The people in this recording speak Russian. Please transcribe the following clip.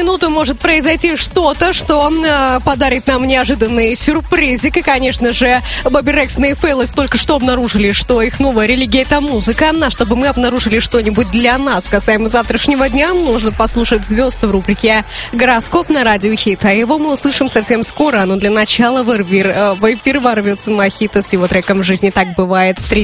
минуту может произойти что-то, что подарит нам неожиданный сюрпризик. И, конечно же, Бобби Рексон и Фейлес только что обнаружили, что их новая религия — это музыка. А чтобы мы обнаружили что-нибудь для нас касаемо завтрашнего дня, нужно послушать звезд в рубрике «Гороскоп» на Радио Хит. А его мы услышим совсем скоро. Но для начала в эфир ворвется Мохито с его треком «Жизни так бывает».